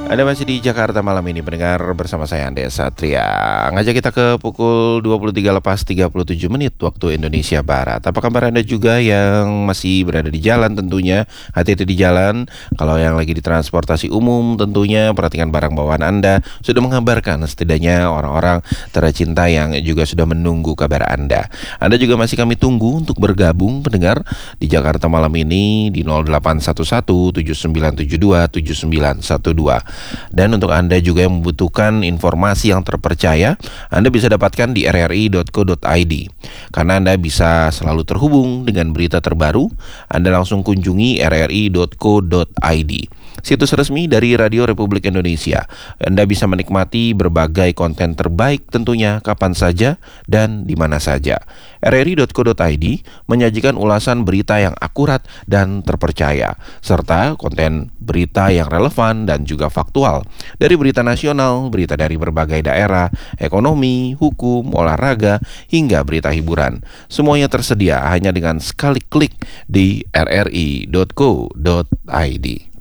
Anda masih di Jakarta malam ini mendengar bersama saya Ande Satria. Ngajak kita ke pukul 23 lepas 37 menit waktu Indonesia Barat. Apa kabar Anda juga yang masih berada di jalan tentunya? Hati-hati di jalan. Kalau yang lagi di transportasi umum tentunya perhatikan barang bawaan Anda. Sudah mengabarkan setidaknya orang-orang tercinta yang juga sudah menunggu kabar Anda. Anda juga masih kami tunggu untuk bergabung pendengar di Jakarta malam ini di 0811 7972 7912. Dan untuk Anda juga yang membutuhkan informasi yang terpercaya, Anda bisa dapatkan di rri.co.id. Karena Anda bisa selalu terhubung dengan berita terbaru, Anda langsung kunjungi rri.co.id, situs resmi dari Radio Republik Indonesia. Anda bisa menikmati berbagai konten terbaik tentunya kapan saja dan di mana saja. rri.co.id menyajikan ulasan berita yang akurat dan terpercaya, serta konten berita yang relevan dan juga faktual. Dari berita nasional, berita dari berbagai daerah, ekonomi, hukum, olahraga, hingga berita hiburan. Semuanya tersedia hanya dengan sekali klik di rri.co.id.